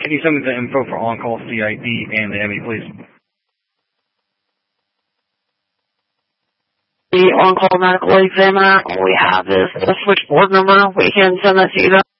Can you send me the info for on-call CID and the ME, please? The on-call medical examiner, all we have is the switchboard number. We can send that to you.